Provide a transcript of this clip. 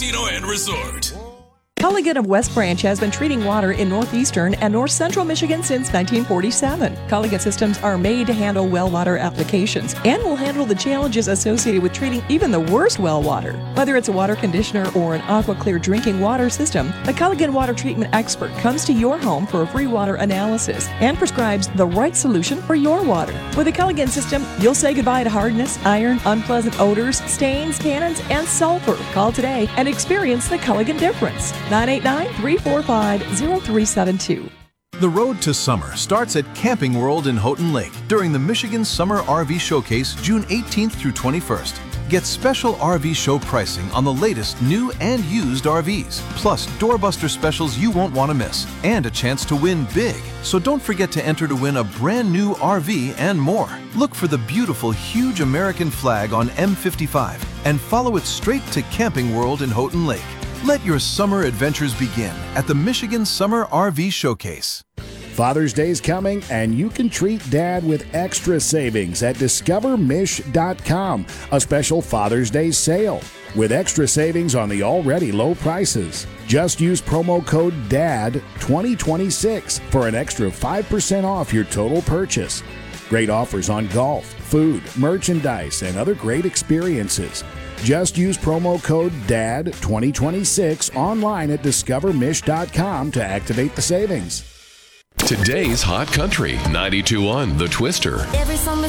Casino and Resort. Culligan of West Branch has been treating water in northeastern and north central Michigan since 1947. Culligan systems are made to handle well water applications and will handle the challenges associated with treating even the worst well water. Whether it's a water conditioner or an AquaClear drinking water system, the Culligan water treatment expert comes to your home for a free water analysis and prescribes the right solution for your water. With a Culligan system, you'll say goodbye to hardness, iron, unpleasant odors, stains, tannins, and sulfur. Call today and experience the Culligan difference. 989-345-0372. The road to summer starts at Camping World in Houghton Lake during the Michigan Summer RV Showcase June 18th through 21st. Get special RV show pricing on the latest new and used RVs, plus doorbuster specials you won't want to miss, and a chance to win big. So don't forget to enter to win a brand new RV and more. Look for the beautiful huge American flag on M55 and follow it straight to Camping World in Houghton Lake. Let your summer adventures begin at the Michigan Summer RV Showcase. Father's Day's coming, and you can treat Dad with extra savings at DiscoverMish.com, a special Father's Day sale with extra savings on the already low prices. Just use promo code DAD2026 for an extra 5% off your total purchase. Great offers on golf, food, merchandise, and other great experiences. Just use promo code DAD2026 online at DiscoverMish.com to activate the savings. Today's Hot Country, 92.1 The Twister. Every summer